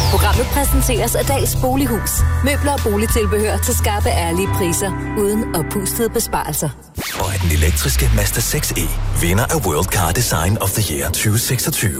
Programmet præsenteres af Dals Bolighus. Møbler og boligtilbehør til skarpe, ærlige priser, uden oppustede besparelser. Og at den elektriske Mazda 6e vinder af World Car Design of the Year 2026.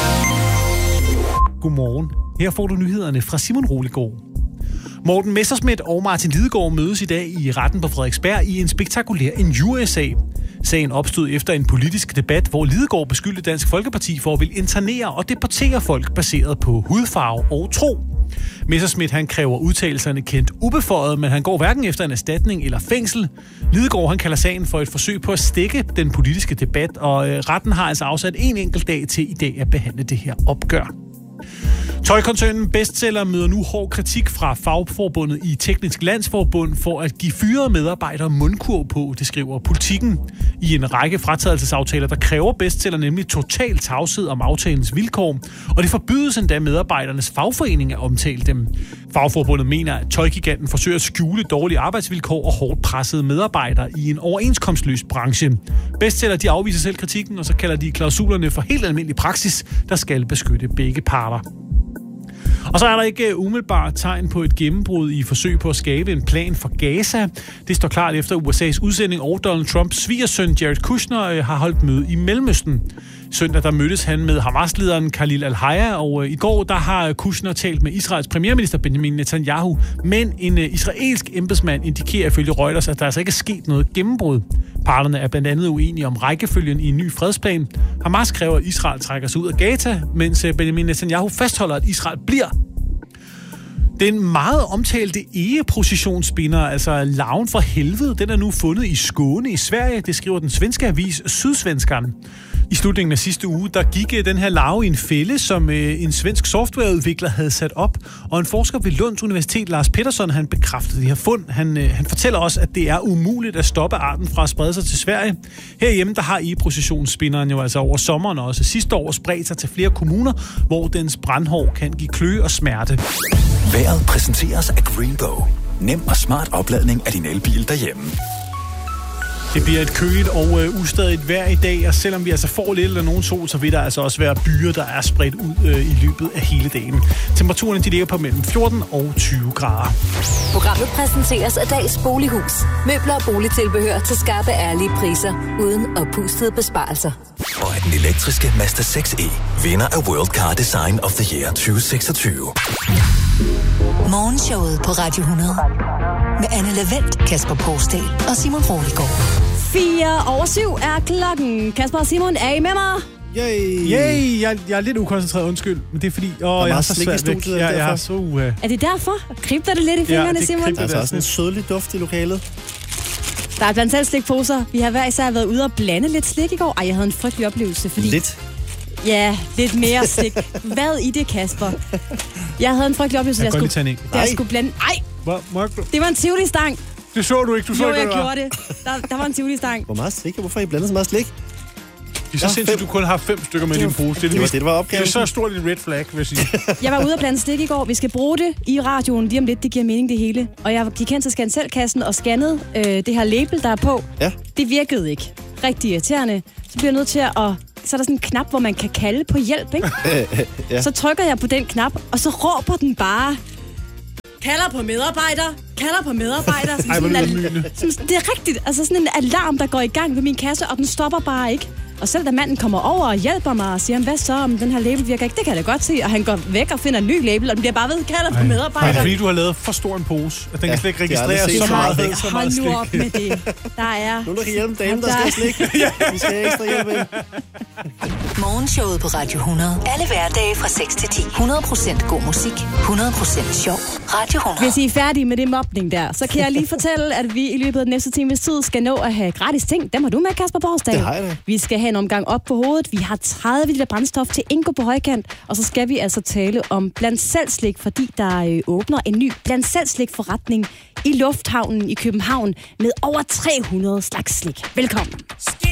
Godmorgen. Her får du nyhederne fra Simon Roligård. Morten Messerschmidt og Martin Lidegaard mødes i dag i retten på Frederiksberg i en spektakulær injuriesag. Sagen opstod efter en politisk debat, hvor Lidegaard beskyldte Dansk Folkeparti for at ville internere og deportere folk baseret på hudfarve og tro. Messerschmidt han kræver udtalelserne kendt ubeføjet, men han går hverken efter en erstatning eller fængsel. Lidegaard han kalder sagen for et forsøg på at stikke den politiske debat, og retten har altså afsat en enkelt dag til i dag at behandle det her opgør. Tøjkoncernen Bestseller møder nu hård kritik fra fagforbundet i Teknisk Landsforbund for at give fyrede medarbejdere mundkurv på, det skriver Politikken. I en række fratrædelsesaftaler, der kræver Bestseller nemlig total tavshed om aftalens vilkår, og det forbydes endda medarbejdernes fagforening at omtale dem. Fagforbundet mener, at tøjgiganten forsøger at skjule dårlige arbejdsvilkår og hårdt pressede medarbejdere i en overenskomstløs branche. Bestseller de afviser selv kritikken, og så kalder de klausulerne for helt almindelig praksis, der skal beskytte begge parter. Og så er der ikke umiddelbart tegn på et gennembrud i forsøg på at skabe en plan for Gaza. Det står klart efter USA's udsending og Donald Trumps svigersøn Jared Kushner har holdt møde i Mellemøsten. Søndag der mødtes han med Hamas-lederen Khalil al-Hayya, og i går der har Kushner talt med Israels premierminister Benjamin Netanyahu. Men en israelsk embedsmand indikerer ifølge Reuters, at der altså ikke er sket noget gennembrud. Parterne er blandt andet uenige om rækkefølgen i en ny fredsplan. Hamas kræver, at Israel trækker sig ud af Gaza, mens Benjamin Netanyahu fastholder, at Israel bliver. Den meget omtalte egeprocessionsspinder, altså larven fra helvede, den er nu fundet i Skåne i Sverige. Det skriver den svenske avis Sydsvenskeren. I slutningen af sidste uge, der gik den her larve i en fælde, som en svensk softwareudvikler havde sat op. Og en forsker ved Lunds Universitet, Lars Pettersson, han bekræftede de her fund. Han fortæller også, at det er umuligt at stoppe arten fra at sprede sig til Sverige. Herhjemme, der har egeprocessionsspinderen jo altså over sommeren og også sidste år spredt sig til flere kommuner, hvor dens brandhår kan give kløe og smerte. Vejret præsenteres af Greenbow. Nem og smart opladning af din elbil derhjemme. Det bliver et køligt og ustadigt vejr i dag, og selvom vi altså får lidt eller nogen sol, så vil der altså også være byer, der er spredt ud i løbet af hele dagen. Temperaturen de ligger på mellem 14 og 20 grader. Programmet præsenteres af Dals Bolighus. Møbler og boligtilbehør til skarpe, ærlige priser, uden oppustede besparelser. Og at den elektriske Mazda 6e vinder af World Car Design of the Year 2026. Morgenshowet på Radio 100. Med Anne Lavendt, Kasper Pousdal og Simon Roligård. 7:04 er klokken. Kasper og Simon, er I med mig? Yay! Jeg er lidt ukoncentreret, undskyld. Men det er fordi, jeg har så svært væk. Jeg har så... Er det derfor? Kribler det lidt i fingrene, Simon? Der er altså også en sødlig duft i lokalet. Der er blandt selv slikposer. Vi har hver især været ude og blande lidt slik i går. Ej, jeg havde en frygtelig oplevelse, fordi... Lidt? Ja, lidt mere slik. Hvad i det, Kasper? Jeg havde en frygtelig oplevelse, jeg skulle blande... Ej! Det var en Tivoli-stang. Det så du ikke, Jo, jeg gjorde det. Der var en Tivoli-stang. Hvor meget slik? Hvorfor har I blandet så meget slik? Det er så sindssygt, du kun har 5 stykker med din pose. Det var opgaven. Det er så stort et red flag, vil jeg sige. Jeg var ude og blande slik i går. Vi skal bruge det i radioen lige om lidt. Det giver mening, det hele. Og jeg gik hen til Scan-Selv-kassen og scannede det her label, der er på. Ja. Det virkede ikke. Rigtig irriterende. Så bliver jeg nødt til at... Så er der sådan en knap, hvor man kan kalde på hjælp, ikke? Ja. Så trykker jeg på den knap, og så råber den bare... Kalder på medarbejder. Det er rigtigt. Altså sådan en alarm, der går i gang ved min kasse, og den stopper bare ikke. Og selv da manden kommer over og hjælper mig og siger, hvad så, om den her label virker ikke? Det kan jeg da godt se. Og han går væk og finder en ny label, og den bliver bare ved, kalder på medarbejder. Nej, fordi du har lavet for stor en pose, at den kan slet ikke registrere så meget slik. Hold nu op med det. Der er... Nu kan hjælpe damen, der skal slik. Vi skal ekstra hjælp med. Morgenshowet på Radio 100. Alle hverdage fra 6 til 10. 100% god musik. 100% sjov. Radio 100. Hvis I er færdige med det mobning der, så kan jeg lige fortælle, at vi i løbet af den næste times tid skal nå at have gratis ting. Dem har du med, Kasper Pousdal. Det har jeg da. Vi skal have en omgang op på hovedet. Vi har 30 liter brændstof til Ingo på højkant. Og så skal vi altså tale om blandt selv slik, fordi der åbner en ny blandt selv slik forretning i Lufthavnen i København med over 300 slags slik. Velkommen.